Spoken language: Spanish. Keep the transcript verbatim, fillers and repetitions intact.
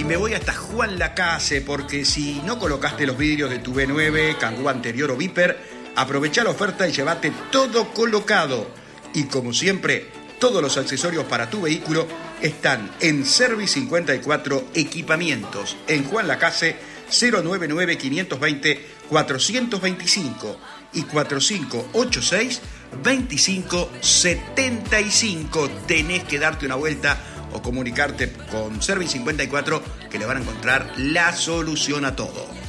me voy hasta Juan Lacase, porque si no colocaste los vidrios de tu B nueve, Kangoo anterior o Viper, aprovecha la oferta y llévate todo colocado. Y como siempre, todos los accesorios para tu vehículo están en Service cincuenta y cuatro Equipamientos, en Juan Lacase, cero nueve nueve, quinientos veinte, cuatrocientos veinticinco y cuatro cinco ocho seis, veinticinco setenta y cinco. Tenés que darte una vuelta o comunicarte con Service cincuenta y cuatro, que le van a encontrar la solución a todo.